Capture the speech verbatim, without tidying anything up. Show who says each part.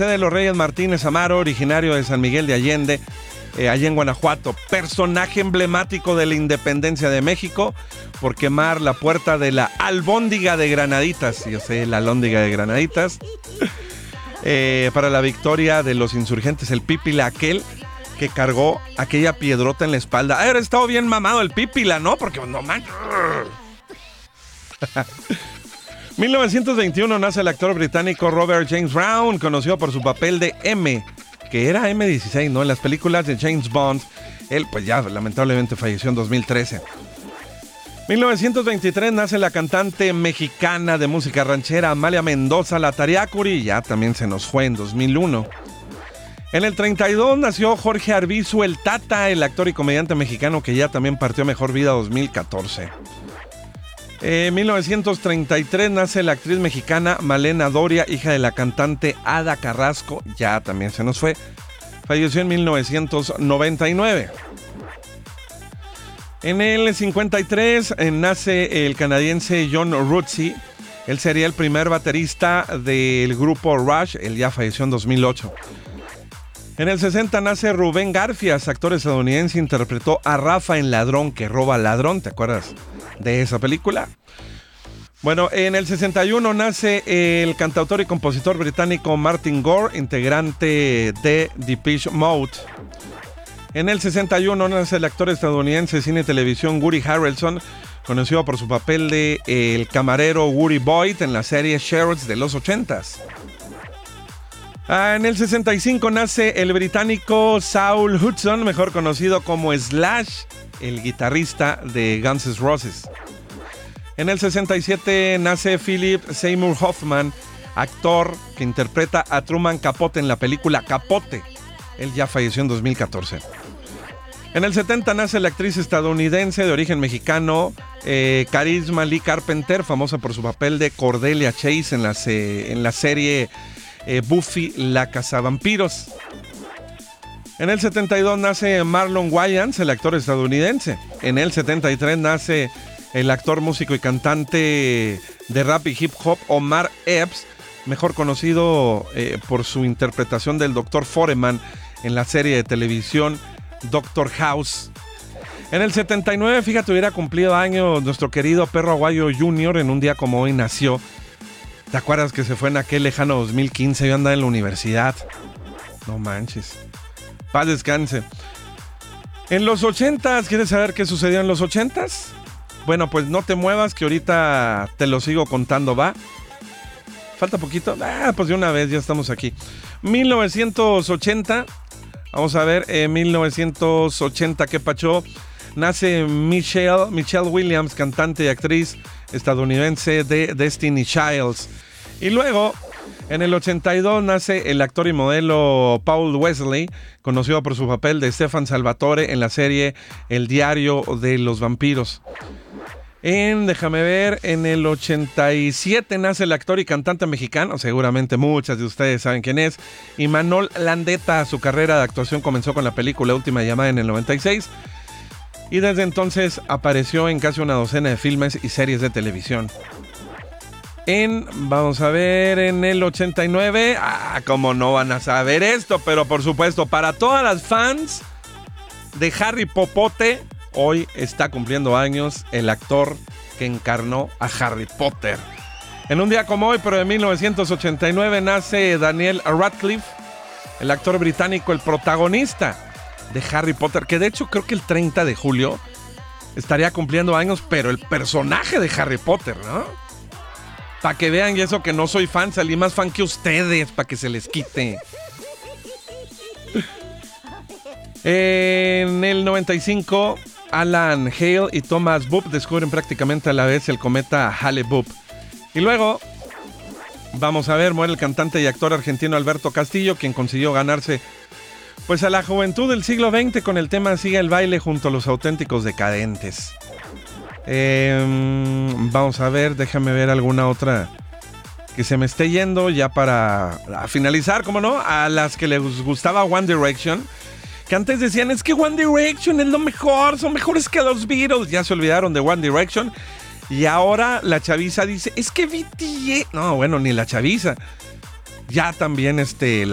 Speaker 1: José de los Reyes Martínez Amaro, originario de San Miguel de Allende, eh, allá en Guanajuato. Personaje emblemático de la independencia de México por quemar la puerta de la albóndiga de Granaditas. Yo sé, la albóndiga de Granaditas. Eh, para la victoria de los insurgentes, el Pípila, aquel que cargó aquella piedrota en la espalda. Haber estado bien mamado el Pípila, ¿no? Porque no manches. mil novecientos veintiuno nace el actor británico Robert James Brown, conocido por su papel de M, que era eme dieciséis, ¿no? En las películas de James Bond. Él, pues ya lamentablemente falleció en dos mil trece. mil novecientos veintitrés nace la cantante mexicana de música ranchera Amalia Mendoza, la Tariacuri, ya también se nos fue en dos mil uno. En el treinta y dos nació Jorge Arbizu, el Tata, el actor y comediante mexicano que ya también partió mejor vida dos mil catorce. En mil novecientos treinta y tres nace la actriz mexicana Malena Doria, hija de la cantante Ada Carrasco, ya también se nos fue. Falleció en mil novecientos noventa y nueve. En el cincuenta y tres eh, nace el canadiense John Rutsey. Él sería el primer baterista del grupo Rush. Él ya falleció en dos mil ocho. En el sesenta nace Rubén Garfias, actor estadounidense, interpretó a Rafa en Ladrón que roba al ladrón. ¿Te acuerdas de esa película? Bueno, en el sesenta y uno nace el cantautor y compositor británico Martin Gore, integrante de Depeche Mode. En el sesenta y uno nace el actor estadounidense de cine y televisión Woody Harrelson, conocido por su papel de el camarero Woody Boyd en la serie Sheriffs de los ochentas. Ah, en el sesenta y cinco nace el británico Saul Hudson, mejor conocido como Slash, el guitarrista de Guns N' Roses. En el sesenta y siete nace Philip Seymour Hoffman, actor que interpreta a Truman Capote en la película Capote. Él ya falleció en dos mil catorce. En el setenta nace la actriz estadounidense de origen mexicano, eh, Charisma Lee Carpenter, famosa por su papel de Cordelia Chase en la, se- en la serie eh, Buffy la Cazavampiros. En el setenta y dos nace Marlon Wayans, el actor estadounidense. En el setenta y tres nace el actor, músico y cantante de rap y hip hop Omar Epps, mejor conocido eh, por su interpretación del doctor Foreman en la serie de televisión Doctor House. En el setenta y nueve, fíjate, hubiera cumplido años nuestro querido Perro Aguayo junior En un día como hoy nació. ¿Te acuerdas que se fue en aquel lejano dos mil quince? Yo andaba en la universidad. No manches. Paz descanse. En los ochentas, ¿quieres saber qué sucedió en los ochentas? Bueno, pues no te muevas, que ahorita te lo sigo contando, ¿va? ¿Falta poquito? Ah, pues de una vez, ya estamos aquí. mil novecientos ochenta, vamos a ver, en mil novecientos ochenta, ¿qué pacho? Nace Michelle, Michelle Williams, cantante y actriz estadounidense de Destiny Childs. Y luego, en el ochenta y dos, nace el actor y modelo Paul Wesley, conocido por su papel de Stefan Salvatore en la serie El Diario de los Vampiros. En, déjame ver, en el ochenta y siete nace el actor y cantante mexicano, seguramente muchas de ustedes saben quién es, Imanol Landeta. Su carrera de actuación comenzó con la película Última Llamada en el noventa y seis y desde entonces apareció en casi una docena de filmes y series de televisión. En, vamos a ver, en el ochenta y nueve, ah, cómo no van a saber esto, pero por supuesto, para todas las fans de Harry Popote, hoy está cumpliendo años el actor que encarnó a Harry Potter. En un día como hoy, pero de mil novecientos ochenta y nueve, nace Daniel Radcliffe, el actor británico, el protagonista de Harry Potter, que de hecho creo que el treinta de julio estaría cumpliendo años, pero el personaje de Harry Potter, ¿no? Para que vean, y eso que no soy fan, salí más fan que ustedes, para que se les quite. En el noventa y cinco, Alan Hale y Thomas Boop descubren prácticamente a la vez el cometa Hale-Bopp. Y luego, vamos a ver, muere el cantante y actor argentino Alberto Castillo, quien consiguió ganarse pues a la juventud del siglo veinte con el tema Sigue el baile junto a los Auténticos Decadentes. Eh, vamos a ver, déjame ver alguna otra que se me esté yendo ya para a finalizar, ¿cómo no? A las que les gustaba One Direction, que antes decían, es que One Direction es lo mejor, son mejores que los Beatles. Ya se olvidaron de One Direction y ahora la chaviza dice, es que B T S... No, bueno, ni la chaviza. Ya también este...